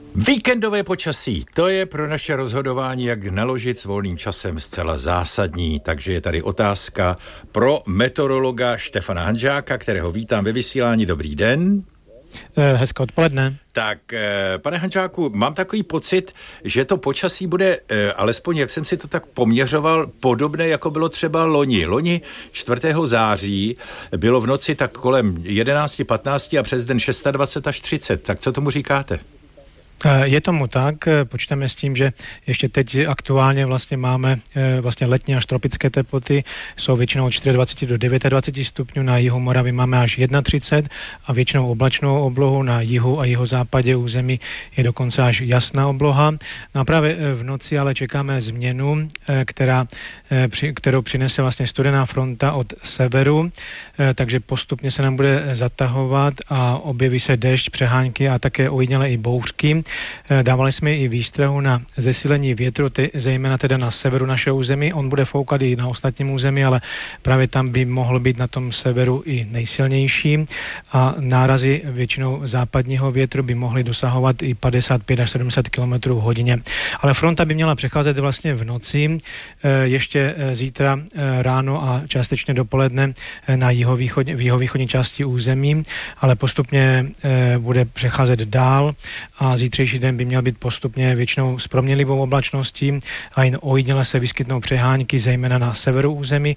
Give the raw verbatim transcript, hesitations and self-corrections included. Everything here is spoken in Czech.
Víkendové počasí, to je pro naše rozhodování, jak naložit s volným časem, zcela zásadní, takže je tady otázka pro meteorologa Štefana Hanžáka, kterého vítám ve vysílání. Dobrý den. Hezké odpoledne. Tak, pane Hanžáku, mám takový pocit, že to počasí bude, alespoň jak jsem si to tak poměřoval, podobné, jako bylo třeba loni. Loni čtvrtého září bylo v noci tak kolem jedenáct patnáct a přes den dvacet šest až třicet. Tak co tomu říkáte? Je tomu tak, počítáme s tím, že ještě teď aktuálně vlastně máme vlastně letní až tropické teploty, jsou většinou od dvacet čtyři do dvacet devět stupňů, na jihu Moravy máme až třicet jedna a většinou oblačnou oblohu, na jihu a jihozápadě území je dokonce až jasná obloha. No a právě v noci ale čekáme změnu, která, kterou přinese vlastně studená fronta od severu, takže postupně se nám bude zatahovat a objeví se déšť, přehánky a také ojedinělé i bouřky. Dávali jsme i výstrahu na zesílení větru, te, zejména teda na severu našeho území. On bude foukat i na ostatním území, ale právě tam by mohl být na tom severu i nejsilnější a nárazy většinou západního větru by mohly dosahovat i padesát pět až sedmdesát kilometrů v hodině. Ale fronta by měla přecházet vlastně v noci, ještě zítra ráno a částečně dopoledne na jihovýchod, v jihovýchodní části území, ale postupně bude přecházet dál a zítřejší den by měl být postupně většinou s proměnlivou oblačností a jen ojediněle se vyskytnou přehánky, zejména na severu území